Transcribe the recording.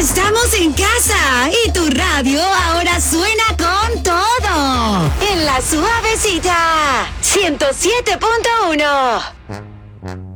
Estamos en casa y tu radio ahora suena con todo. En La Suavecita, 107.1.